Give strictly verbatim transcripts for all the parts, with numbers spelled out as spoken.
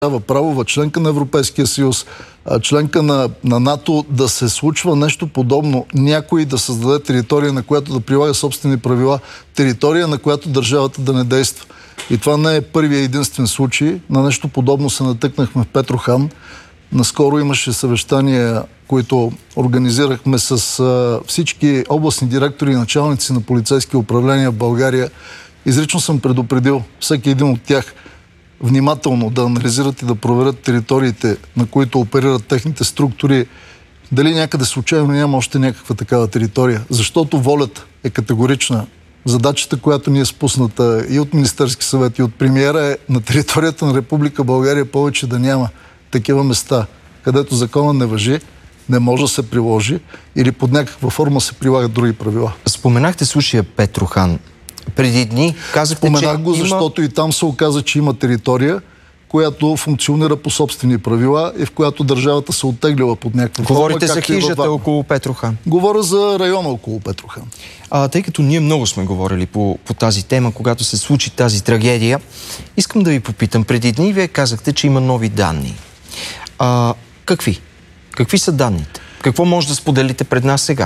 правова, членка на Европейския съюз, членка на, на НАТО, да се случва нещо подобно. Някой да създаде територия, на която да прилага собствени правила, територия, на която държавата да не действа. И това не е първия единствен случай. На нещо подобно се натъкнахме в Петрохан. Наскоро имаше съвещания, които организирахме с а, всички областни директори и началници на полицейски управления в България. Изрично съм предупредил всеки един от тях внимателно да анализират и да проверят териториите, на които оперират техните структури, дали някъде случайно няма още някаква такава територия. Защото волята е категорична. Задачата, която ни е спусната и от Министерски съвет, и от премиера, е на територията на Република България повече да няма такива места, където закона не важи, не може да се приложи или под някаква форма се прилагат други правила. Споменахте случая Петрохан. Преди дни казахте, Споменах че го, има... защото и там се оказа, че има територия, която функционира по собствени правила и в която държавата се оттеглила под някаква форма. Говорите за хижата около Петрохан. Говоря за района около Петрохан. А, тъй като ние много сме говорили по, по тази тема, когато се случи тази трагедия, искам да ви попитам. Преди дни вие казахте, че има нови данни. А, какви? Какви са данните? Какво може да споделите пред нас сега?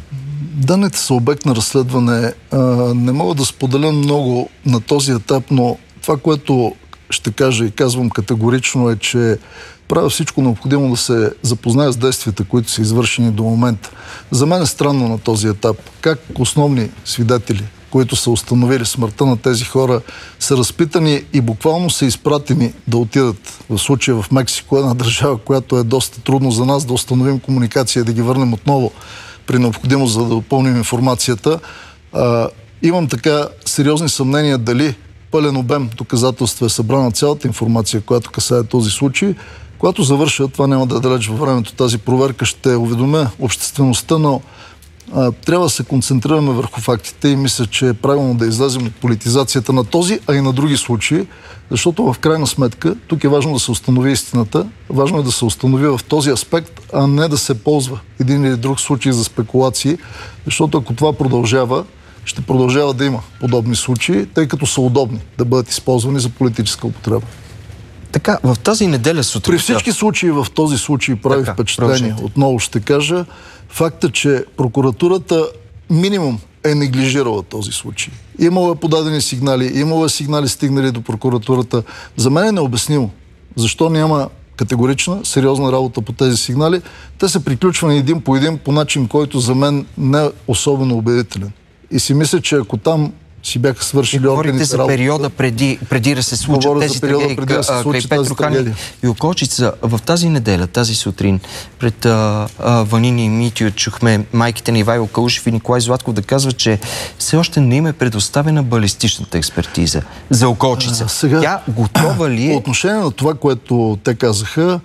Данните са обект на разследване. А, не мога да споделя много на този етап, но това, което ще кажа и казвам категорично, е, че правя всичко необходимо да се запозная с действията, които са извършени до момента. За мен е странно на този етап как основни свидетели, които са установили смъртта на тези хора, са разпитани и буквално са изпратени да отидат, в случая в Мексико, една държава, която е доста трудно за нас да установим комуникация и да ги върнем отново при необходимост, за да допълним информацията. А, имам така сериозни съмнения дали пълен обем доказателства е събрана цялата информация, която касае този случай. Когато завърша, това няма да е далеч във времето, тази проверка, ще уведомя обществеността, но а, трябва да се концентрираме върху фактите и мисля, че е правилно да излезем от политизацията на този, а и на други случаи, защото в крайна сметка тук е важно да се установи истината, важно е да се установи в този аспект, а не да се ползва един или друг случай за спекулации, защото ако това продължава, ще продължава да има подобни случаи, тъй като са удобни да бъдат използвани за политическа употреба. Така, в тази неделя сутрин... При всички случаи в този случай прави така впечатление. Продължите. Отново ще кажа, факта, че прокуратурата минимум е неглижирала този случай. Имало е подадени сигнали, имало е сигнали стигнали до прокуратурата. За мен е необяснимо защо няма категорична, сериозна работа по тези сигнали. Те са приключвани един по един по начин, който за мен не е особено убедителен. И си мисля, че ако там си бяха свършили органите работа... Говорите за периода преди, преди да се случат Говоря тези трагедии да край Петрохан и Околчица. В тази неделя, тази сутрин, пред а, а, Ванини и Митио чухме майките на Ивайло Калушев и Николай Златков да казват, че все още не им е предоставена балистичната експертиза за Околчица. А, сега, Тя готова ли е? По отношение на това, което те казаха,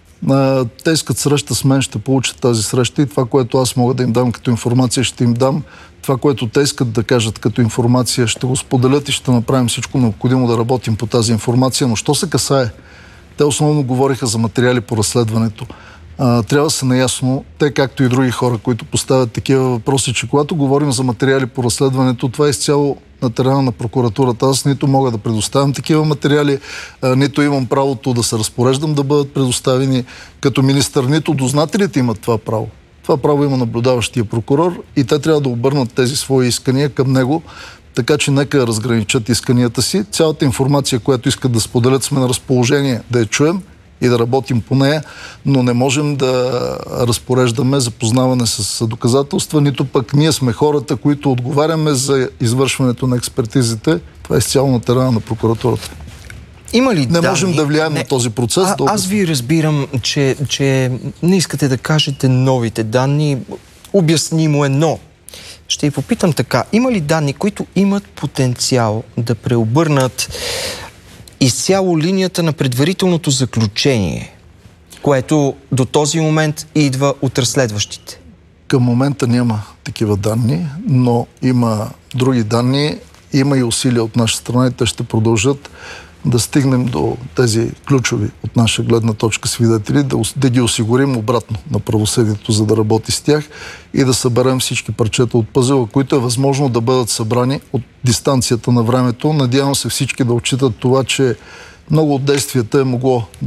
а, те искат среща с мен, ще получат тази среща и това, което аз мога да им дам като информация, ще им дам. Това, което те искат да кажат като информация, ще го споделят и ще направим всичко необходимо да работим по тази информация. Но що се касае? Те основно говориха за материали по разследването. А, трябва да са наясно, те както и други хора, които поставят такива въпроси, че когато говорим за материали по разследването, това е изцяло на терена на прокуратурата. Аз нито мога да предоставям такива материали, а, нито имам правото да се разпореждам да бъдат предоставени като министър, нито дознателите имат това право. Това право има наблюдаващия прокурор и те трябва да обърнат тези свои искания към него, така че нека разграничат исканията си. Цялата информация, която искат да споделят, сме на разположение да я чуем и да работим по нея, но не можем да разпореждаме запознаване с доказателства, нито пък ние сме хората, които отговаряме за извършването на експертизите. Това е изцяло на терена на прокуратурата. Има ли не данни? можем да влияем не. на този процес. А, аз ви разбирам, че, че не искате да кажете новите данни. Обяснимо е, но ще ви попитам така. Има ли данни, които имат потенциал да преобърнат изцяло линията на предварителното заключение, което до този момент идва от разследващите? Към момента няма такива данни, но има други данни. Има и усилия от наша страна и те ще продължат да стигнем до тези ключови от наша гледна точка свидетели, да, да ги осигурим обратно на правосъдието, за да работи с тях и да съберем всички парчета от пъзела, които е възможно да бъдат събрани от дистанцията на времето. Надявам се всички да отчитат това, че много от действията е могло